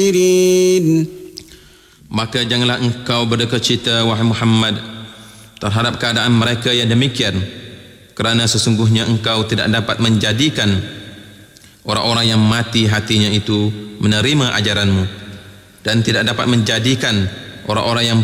Maka janganlah engkau berdukacita wahai Muhammad terhadap keadaan mereka yang demikian, kerana sesungguhnya engkau tidak dapat menjadikan orang-orang yang mati hatinya itu menerima ajaranmu, dan tidak dapat menjadikan orang-orang yang